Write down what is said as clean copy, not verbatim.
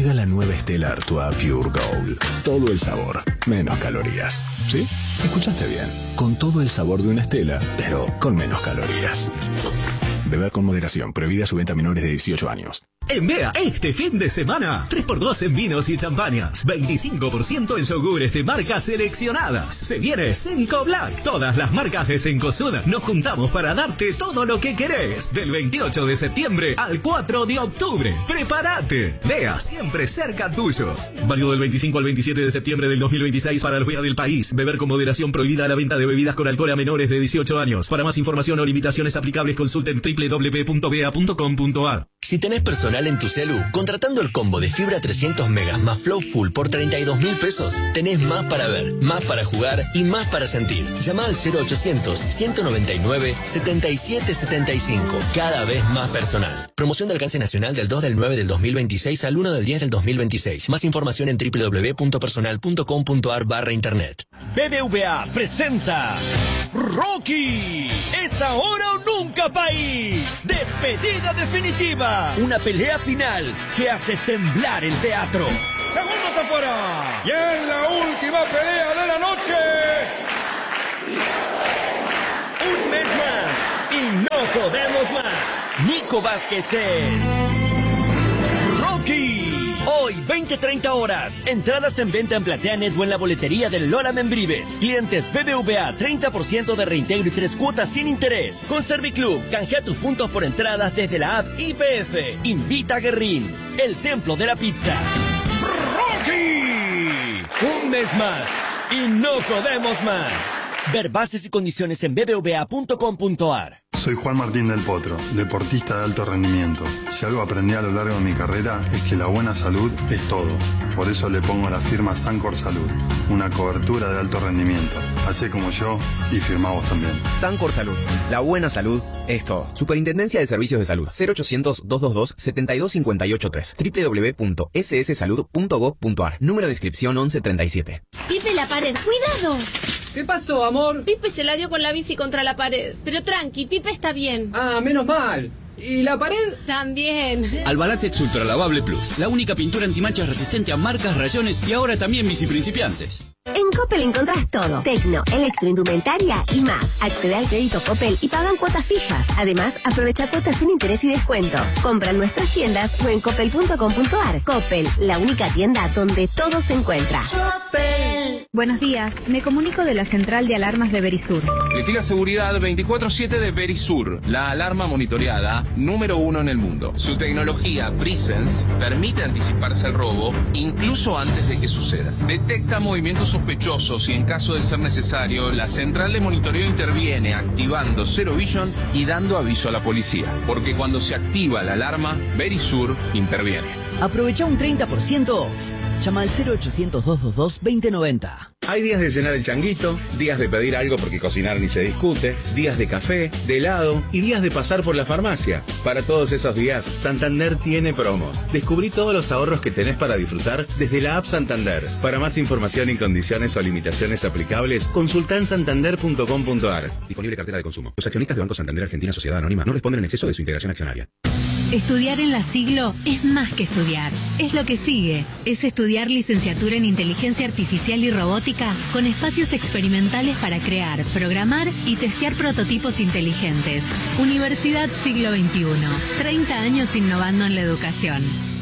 Llega la nueva Stella Artois Pure Gold. Todo el sabor, menos calorías. ¿Sí? Escuchaste bien. Con todo el sabor de una Stella, pero con menos calorías. Beber con moderación. Prohibida su venta a menores de 18 años. En Bea, este fin de semana, 3x2 en vinos y champañas, 25% en yogures de marcas seleccionadas. Se viene Senco Black. Todas las marcas de Cencosud nos juntamos para darte todo lo que querés. Del 28 de septiembre al 4 de octubre. ¡Prepárate! Bea, siempre cerca tuyo. Válido del 25 al 27 de septiembre del 2026 para los Bea del país. Beber con moderación, prohibida la venta de bebidas con alcohol a menores de 18 años. Para más información o limitaciones aplicables, consulten www.bea.com.ar. Si tenés personal en tu celu, contratando el combo de fibra 300 megas más Flow Full por 32.000 pesos, tenés más para ver, más para jugar y más para sentir. Llama al 0800-199-7775. Cada vez más personal. Promoción de alcance nacional del 2 del 9 del 2026 al 1 del 10 del 2026. Más información en www.personal.com.ar/internet. BBVA presenta Rocky. Es ahora o nunca, país. Despedida definitiva. Una pelea final que hace temblar el teatro. Segundos afuera. Y en la última pelea de la noche. Un mes más y no podemos más. Nico Vázquez es Rocky. Hoy, 20-30 horas. Entradas en venta en PlateaNet o en la boletería del Lola Membrives. Clientes BBVA, 30% de reintegro y 3 cuotas sin interés. Con Serviclub, canjea tus puntos por entradas desde la app IPF. Invita a Guerrín, el templo de la pizza. ¡Rocky! Un mes más y no podemos más. Ver bases y condiciones en bbva.com.ar. Soy Juan Martín del Potro, deportista de alto rendimiento. Si algo aprendí a lo largo de mi carrera es que la buena salud es todo. Por eso le pongo la firma Sancor Salud, una cobertura de alto rendimiento. Hacé como yo y firmá vos también. Sancor Salud, la buena salud es todo. Superintendencia de Servicios de Salud, 0800-222-72583, www.sssalud.gov.ar, número de inscripción 1137. Pipe, la pared, ¡cuidado! ¿Qué pasó, amor? Pipe se la dio con la bici contra la pared. Pero tranqui, Pipe está bien. Ah, menos mal. ¿Y la pared? También. Albalatex Ultra Lavable Plus, la única pintura antimanchas resistente a marcas, rayones y ahora también bici principiantes. En Coppel encontrás todo. Tecno, electroindumentaria y más. Accede al crédito Coppel y pagan cuotas fijas. Además, aprovecha cuotas sin interés y descuentos. Compra en nuestras tiendas o en coppel.com.ar. Coppel, la única tienda donde todo se encuentra. Coppel. Buenos días, me comunico de la central de alarmas de Verisur. Elegí seguridad 24/7 de Verisur, la alarma monitoreada número 1 en el mundo. Su tecnología Presence permite anticiparse al robo incluso antes de que suceda. Detecta movimientos sospechosos y en caso de ser necesario, la central de monitoreo interviene activando Zero Vision y dando aviso a la policía. Porque cuando se activa la alarma, Verisur interviene. Aprovecha un 30% off. Llama al 0800-222-2090. Hay días de llenar el changuito, días de pedir algo porque cocinar ni se discute, días de café, de helado y días de pasar por la farmacia. Para todos esos días, Santander tiene promos. Descubrí todos los ahorros que tenés para disfrutar desde la app Santander. Para más información y condiciones o limitaciones aplicables, consulta en santander.com.ar. Disponible cartera de consumo. Los accionistas de Banco Santander Argentina Sociedad Anónima no responden en exceso de su integración accionaria. Estudiar en la Siglo es más que estudiar, es lo que sigue. Es estudiar licenciatura en Inteligencia Artificial y Robótica con espacios experimentales para crear, programar y testear prototipos inteligentes. Universidad Siglo XXI, 30 años innovando en la educación.